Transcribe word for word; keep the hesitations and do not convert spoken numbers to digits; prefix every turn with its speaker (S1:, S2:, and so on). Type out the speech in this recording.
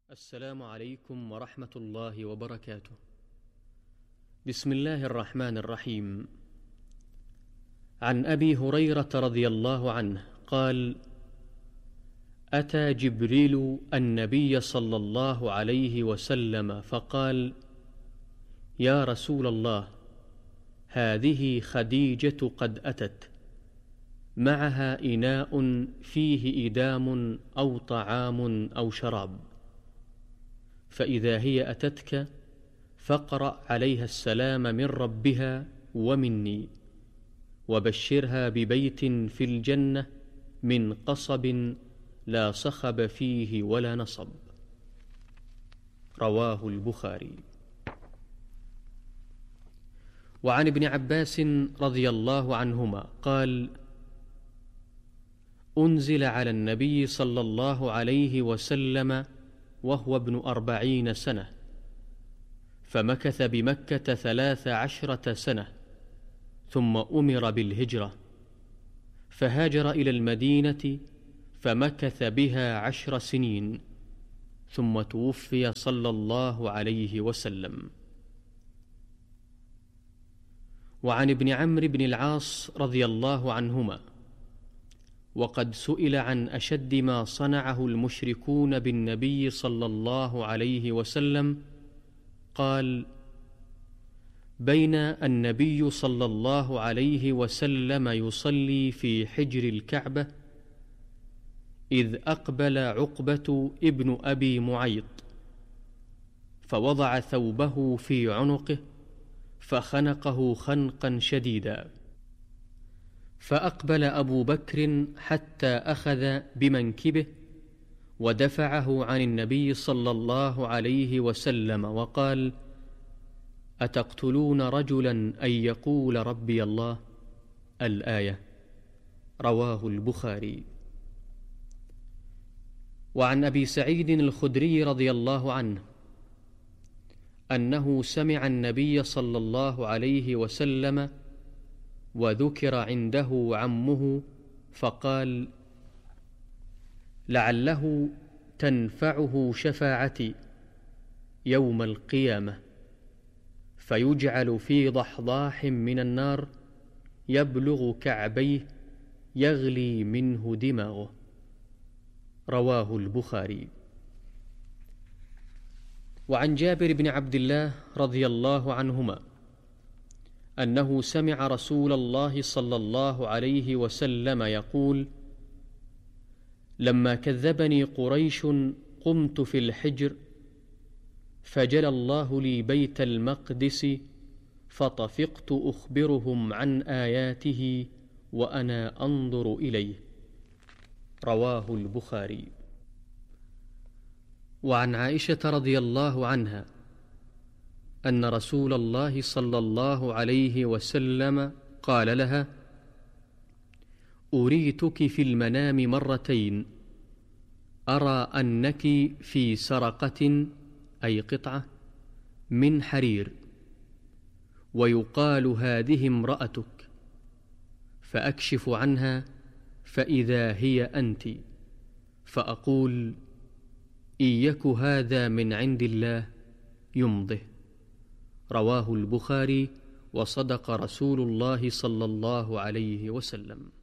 S1: السلام عليكم ورحمة الله وبركاته. بسم الله الرحمن الرحيم. عن أبي هريرة رضي الله عنه قال: أتى جبريل النبي صلى الله عليه وسلم فقال: يا رسول الله، هذه خديجة قد أتت، معها إناء فيه إدام أو طعام أو شراب، فإذا هي أتتك فاقرأ عليها السلام من ربها ومني، وبشرها ببيت في الجنة من قصب لا صخب فيه ولا نصب. رواه البخاري. وعن ابن عباس رضي الله عنهما قال: أنزل على النبي صلى الله عليه وسلم وهو ابن أربعين سنة، فمكث بمكة ثلاث عشرة سنة، ثم أمر بالهجرة، فهاجر إلى المدينة فمكث بها عشر سنين، ثم توفي صلى الله عليه وسلم. وعن ابن عمرو بن العاص رضي الله عنهما، وقد سئل عن أشد ما صنعه المشركون بالنبي صلى الله عليه وسلم، قال: بين النبي صلى الله عليه وسلم يصلي في حجر الكعبة، إذ أقبل عقبة ابن أبي معيط، فوضع ثوبه في عنقه فخنقه خنقا شديدا، فأقبل أبو بكر حتى أخذ بمنكبه ودفعه عن النبي صلى الله عليه وسلم وقال: أتقتلون رجلا أن يقول ربي الله؟ الآية. رواه البخاري. وعن أبي سعيد الخدري رضي الله عنه أنه سمع النبي صلى الله عليه وسلم وذكر عنده عمه فقال: لعله تنفعه شفاعتي يوم القيامة، فيجعل في ضحضاح من النار يبلغ كعبيه يغلي منه دماغه. رواه البخاري. وعن جابر بن عبد الله رضي الله عنهما أنه سمع رسول الله صلى الله عليه وسلم يقول: لما كذبني قريش قمت في الحجر، فجلى الله لي بيت المقدس، فطفقت أخبرهم عن آياته وأنا أنظر إليه. رواه البخاري. وعن عائشة رضي الله عنها أن رسول الله صلى الله عليه وسلم قال لها: أريتك في المنام مرتين، أرى أنك في سرقة أي قطعة من حرير، ويقال هذه امرأتك، فأكشف عنها فإذا هي أنت، فأقول: إن يك هذا من عند الله يمضه. رواه البخاري. وصدق رسول الله صلى الله عليه وسلم.